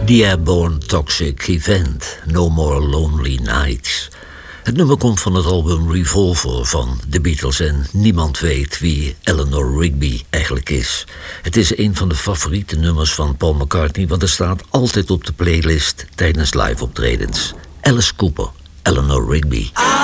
The Airborne Toxic Event, No More Lonely Nights. Het nummer komt van het album Revolver van The Beatles en niemand weet wie Eleanor Rigby eigenlijk is. Het is een van de favoriete nummers van Paul McCartney, want het staat altijd op de playlist tijdens live optredens. Alice Cooper, Eleanor Rigby.